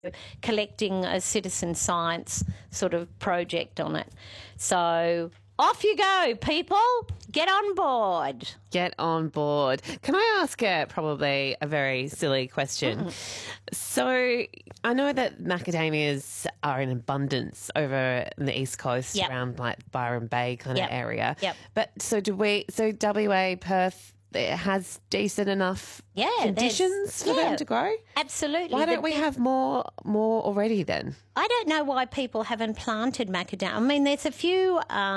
collecting a citizen science sort of project on it. So off you go, people. Get on board. Get on board. Can I ask probably a very silly question? So I know that macadamias are in abundance over in the East Coast around like Byron Bay kind of area. But so WA, Perth, it has decent enough conditions for them to grow? Absolutely. Why don't we have more already then? I don't know why people haven't planted macadamia. I mean, there's a few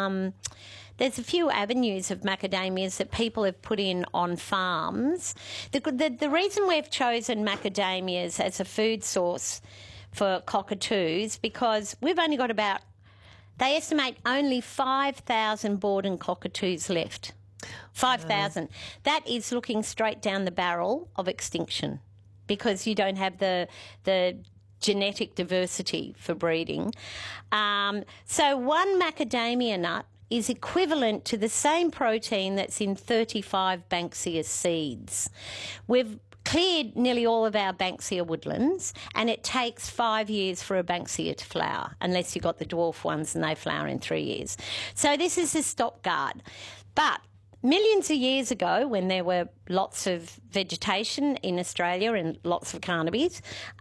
avenues of macadamias that people have put in on farms. The reason we've chosen macadamias as a food source for cockatoos, because we've only got they estimate only 5,000 Borden cockatoos left. 5,000. That is looking straight down the barrel of extinction because you don't have the genetic diversity for breeding. So one macadamia nut is equivalent to the same protein that's in 35 Banksia seeds. We've cleared nearly all of our Banksia woodlands, and it takes 5 years for a Banksia to flower, unless you've got the dwarf ones and they flower in 3 years. So this is a stopgard. But millions of years ago, when there were lots of vegetation in Australia and lots of cannabis,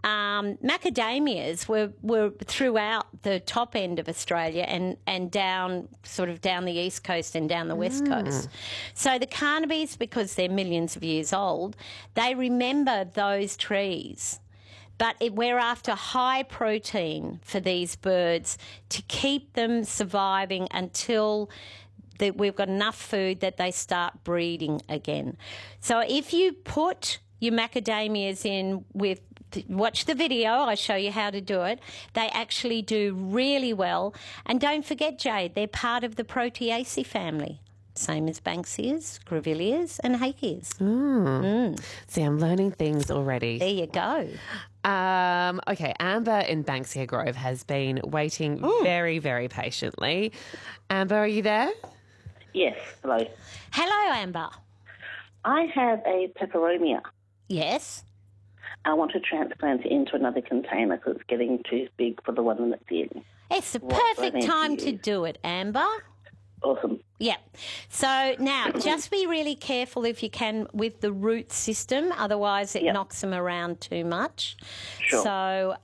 macadamias were throughout the top end of Australia and down the east coast and down the west coast. So the cannabis, because they're millions of years old, they remember those trees. But we're after high protein for these birds to keep them surviving until that we've got enough food that they start breeding again. So if you put your macadamias in watch the video, I show you how to do it, they actually do really well. And don't forget, Jade, they're part of the Proteaceae family, same as Banksias, Grevilleas and Hakeas. See, I'm learning things already. There you go. Okay, Amber in Banksia Grove has been waiting very, very patiently. Amber, are you there? Yes, hello. Hello, Amber. I have a peperonia. Yes. I want to transplant it into another container because it's getting too big for the one that's in. It's the perfect time to do it, Amber. Awesome. Yeah. So now just be really careful if you can with the root system, otherwise it knocks them around too much. Sure. So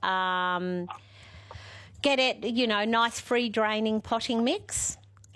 get it, nice free draining potting mix.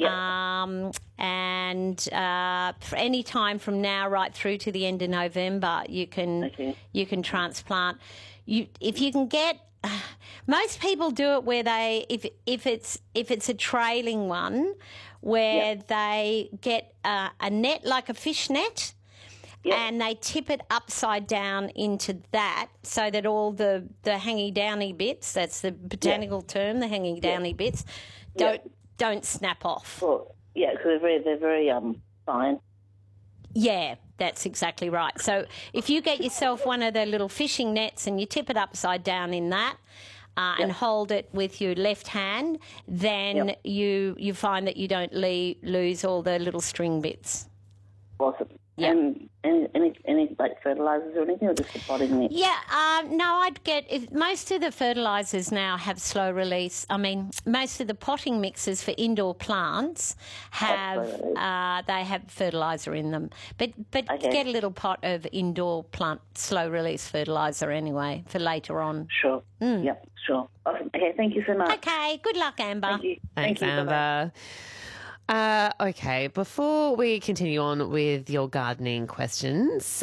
And for any time from now right through to the end of November, you can transplant. If you can get, most people do it where if it's a trailing one, where they get a net like a fish net. And they tip it upside down into that so that all the hanging downy bits, that's the botanical term, the hanging downy bits, don't snap off. Well, because they're very fine. Yeah, that's exactly right. So if you get yourself one of the little fishing nets and you tip it upside down in that and hold it with your left hand, then you find that you don't lose all the little string bits. Awesome. Yeah. Any like fertilizers or anything, or just the potting mix? Yeah, no, most of the fertilizers now have slow release. I mean, most of the potting mixes for indoor plants have fertilizer in them. But get a little pot of indoor plant slow release fertilizer anyway for later on. Sure. Yep. Sure. Awesome. Okay. Thank you so much. Okay. Good luck, Amber. Thank you. Thanks, Amber. Bye-bye. Okay, before we continue on with your gardening questions,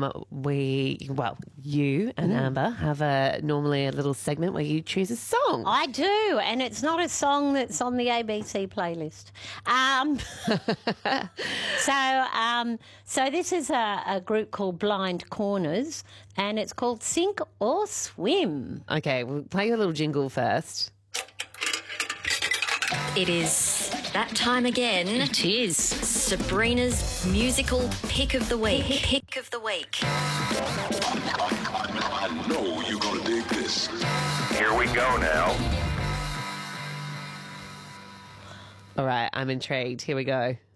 you and Amber have normally a little segment where you choose a song. I do, and it's not a song that's on the ABC playlist. So this is a group called Blind Corners, and it's called Sink or Swim. Okay, we'll play your little jingle first. It is that time again. It is. Sabrina's musical pick of the week. Pick of the week. I know you're going to dig this. Here we go now. All right, I'm intrigued. Here we go.